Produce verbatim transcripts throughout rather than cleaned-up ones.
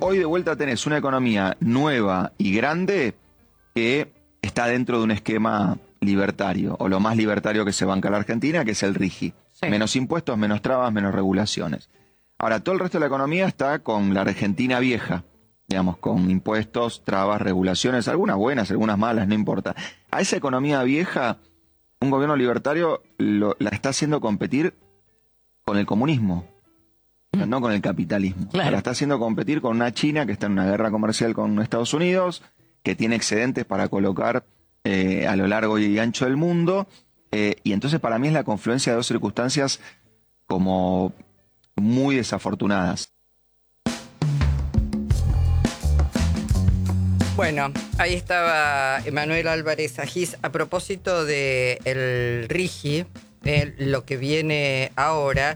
hoy de vuelta tenés una economía nueva y grande que está dentro de un esquema libertario, o lo más libertario que se banca la Argentina, que es el RIGI. Sí. Menos impuestos, menos trabas, menos regulaciones. Ahora, todo el resto de la economía está con la Argentina vieja, digamos, con impuestos, trabas, regulaciones, algunas buenas, algunas malas, no importa. A esa economía vieja, un gobierno libertario lo, la está haciendo competir con el comunismo, mm. no con el capitalismo. Claro. La está haciendo competir con una China que está en una guerra comercial con Estados Unidos, que tiene excedentes para colocar eh, a lo largo y ancho del mundo, eh, y entonces para mí es la confluencia de dos circunstancias como muy desafortunadas. Bueno, ahí estaba Emanuel Álvarez Agis a propósito del RIGI, eh, lo que viene ahora.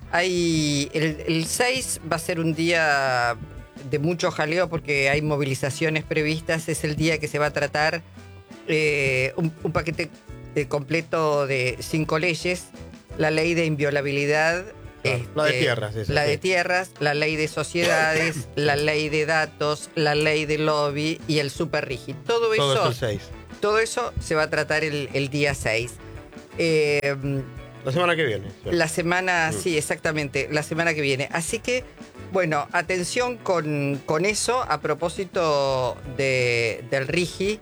Hay el, el seis va a ser un día de mucho jaleo porque hay movilizaciones previstas. Es el día que se va a tratar eh, un, un paquete de completo de cinco leyes: la ley de inviolabilidad, Este, la de tierras. Esa, la sí. de tierras, la ley de sociedades, la ley de datos, la ley de lobby y el super RIGI. Todo, todo eso, eso, el seis. todo eso se va a tratar el, el día seis. Eh, la semana que viene. ¿Cierto? La semana, mm. sí, exactamente, la semana que viene. Así que, bueno, atención con, con eso a propósito de, del RIGI.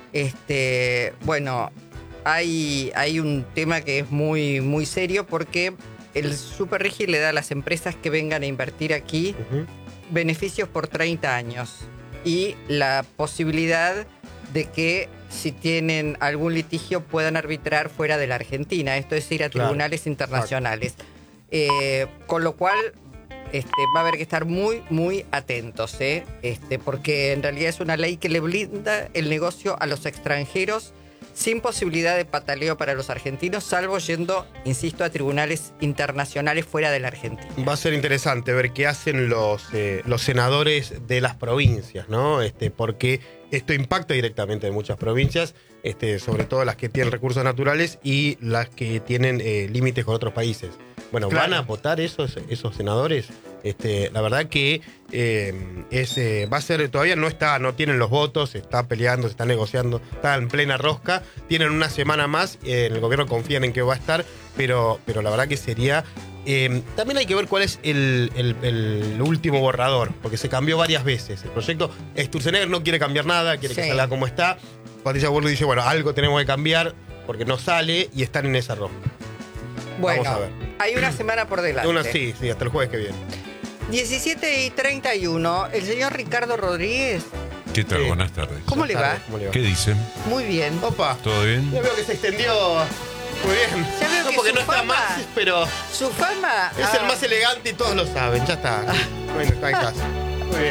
Este, bueno, hay, hay un tema que es muy, muy serio porque el Super RIGI le da a las empresas que vengan a invertir aquí uh-huh. beneficios por treinta años y la posibilidad de que si tienen algún litigio puedan arbitrar fuera de la Argentina, esto es ir a claro. tribunales internacionales. Eh, con lo cual este, va a haber que estar muy, muy atentos, ¿eh? este, porque en realidad es una ley que le blinda el negocio a los extranjeros sin posibilidad de pataleo para los argentinos, salvo yendo, insisto, a tribunales internacionales fuera de la Argentina. Va a ser interesante ver qué hacen los, eh, los senadores de las provincias, ¿no? Este, porque esto impacta directamente en muchas provincias, este, sobre todo las que tienen recursos naturales y las que tienen eh, límites con otros países. Bueno, claro. ¿Van a votar esos, esos senadores? Este, la verdad que eh, es, eh, va a ser, todavía no está, no tienen los votos, se está peleando, se está negociando, está en plena rosca, tienen una semana más, eh, en el gobierno confían en que va a estar, pero, pero la verdad que sería... Eh, también hay que ver cuál es el, el, el último borrador, porque se cambió varias veces. El proyecto, Sturzenegger no quiere cambiar nada, quiere sí. que salga como está. Patricia Bullrich dice, bueno, algo tenemos que cambiar porque no sale y están en esa rosca. Bueno, vamos a ver. Hay una semana por delante. Una, sí, sí, hasta el jueves que viene. diecisiete y treinta y uno, el señor Ricardo Rodríguez. ¿Qué tal? Sí. Buenas tardes. ¿Cómo le va? ¿Cómo le va? ¿Qué dicen? Muy bien. Opa. ¿Todo bien? Ya veo que se extendió muy bien. Ya veo no, que porque su no está fama, más, pero su fama es ah. el más elegante y todos lo saben, ya está. Bueno, está en casa. Muy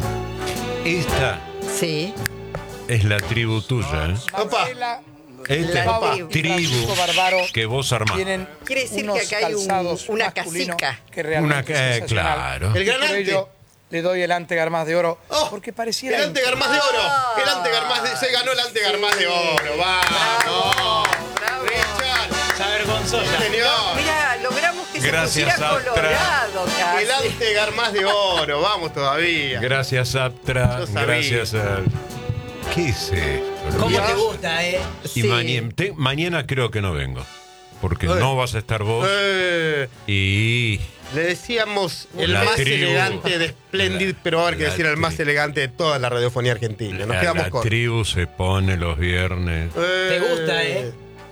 bien. Esta sí. es la tribu tuya, ¿eh? Opa. Esta es la tribu que vos armás. Quiere decir que acá hay un, una casica. Que realmente una, es eh, claro. El gran ante. Le doy el Antegar más de oro. Oh, porque pareciera. El Antegar más de oro. Oh, el Antegar más de. Se ganó el Antegar sí. más de oro. ¡Vamos! Bravo. Richard. Se avergonzó ya. Señor. No, mira, logramos que Gracias, se pusiera colorado casi. El Antegar más de oro. Vamos todavía. Gracias, Aptra. Gracias a. ¿Qué es esto? ¿Cómo te gusta, eh? Y sí. mañana, te, mañana creo que no vengo. Porque eh. no vas a estar vos. Eh. Y. Le decíamos el la más tribu, elegante de Splendid, la, pero va a haber que decir el más tribu. elegante de toda la radiofonía argentina. Nos la, quedamos la con. tribu se pone los viernes. Eh. ¿Te gusta, eh?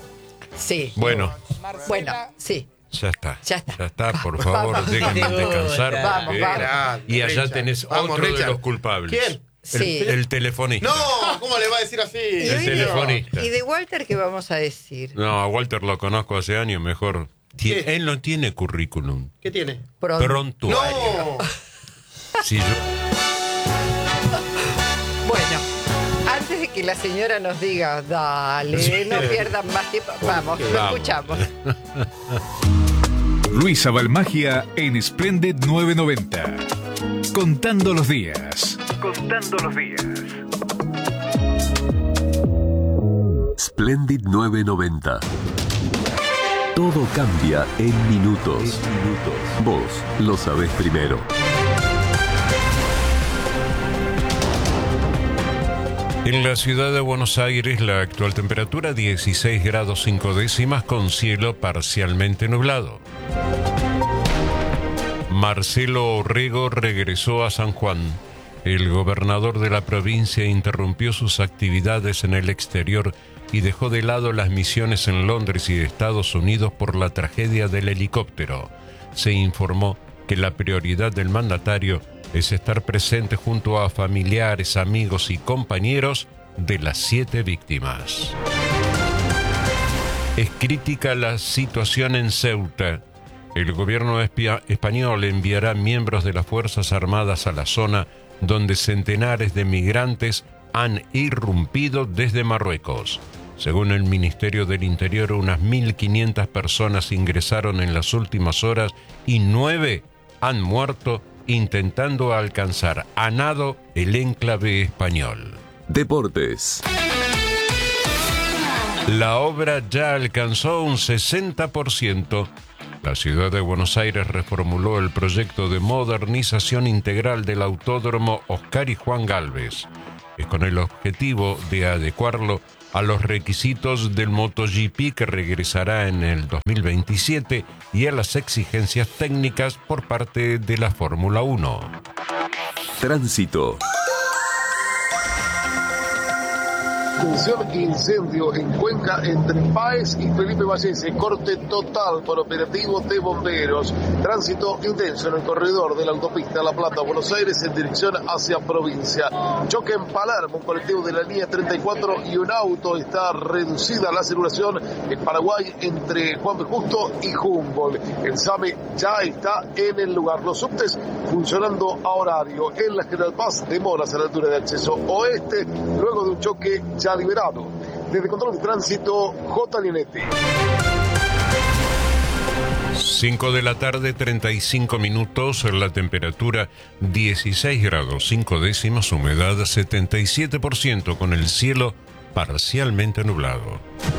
Sí. Bueno. Bueno, sí. Ya está. Ya está. Ya está, por favor, déjenme descansar. Vamos, vamos. Y allá Richard. tenés Vamos, otro Richard. de los culpables. ¿Quién? El, Sí. el telefonista. No, ¿cómo le va a decir así? ¿Y, El hoy telefonista. de, ¿Y de Walter qué vamos a decir? No, a Walter lo conozco hace años, mejor. Tie- ¿Qué? Él no tiene currículum. ¿Qué tiene? Pronto. Prontuario. No. Si yo- Bueno, antes de que la señora nos diga, dale, no pierdan más tiempo, vamos, lo Vamos. escuchamos. Luisa Balmagia en Splendid nueve noventa. Contando los días. Contando los días. Splendid nueve noventa. Todo cambia en minutos. Vos lo sabés primero. En la ciudad de Buenos Aires, la actual temperatura dieciséis grados cinco décimas con cielo parcialmente nublado. Marcelo Orrego regresó a San Juan. El gobernador de la provincia interrumpió sus actividades en el exterior y dejó de lado las misiones en Londres y Estados Unidos por la tragedia del helicóptero. Se informó que la prioridad del mandatario es estar presente junto a familiares, amigos y compañeros de las siete víctimas. Es crítica la situación en Ceuta. El gobierno espia- español enviará miembros de las Fuerzas Armadas a la zona donde centenares de migrantes han irrumpido desde Marruecos. Según el Ministerio del Interior, unas mil quinientas personas ingresaron en las últimas horas y nueve han muerto intentando alcanzar a nado el enclave español. Deportes. La obra ya alcanzó un sesenta por ciento. La ciudad de Buenos Aires reformuló el proyecto de modernización integral del Autódromo Oscar y Juan Gálvez. Es con el objetivo de adecuarlo a los requisitos del MotoGP que regresará en el dos mil veintisiete y a las exigencias técnicas por parte de la Fórmula uno. Tránsito. Atención, incendio en Cuenca entre Páez y Felipe Vallese. Corte total por operativo de bomberos. Tránsito intenso en el corredor de la autopista La Plata-Buenos Aires en dirección hacia provincia. Choque en Palermo, un colectivo de la línea treinta y cuatro y un auto. Está reducida la circulación en Paraguay entre Juan B. Justo y Humboldt. El SAME ya está en el lugar. Los subtes funcionando a horario. En la General Paz, demoras a la altura de acceso oeste, luego de un choque ya liberado. Desde Control de Tránsito, J. Linetti. cinco de la tarde, treinta y cinco minutos, la temperatura dieciséis grados cinco décimas, humedad setenta y siete por ciento con el cielo parcialmente nublado.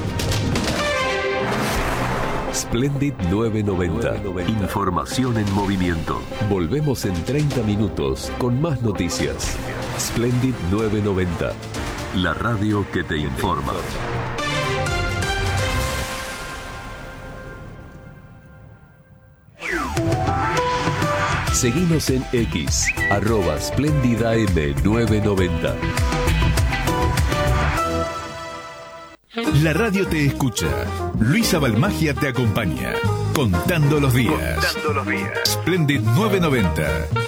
Splendid novecientos noventa. Información en movimiento. Volvemos en treinta minutos con más noticias. Splendid novecientos noventa. La radio que te informa. Seguinos en X, arroba Splendida M novecientos noventa. La radio te escucha. Luisa Balmagia te acompaña. Contando los días. Contando los días. Splendid novecientos noventa.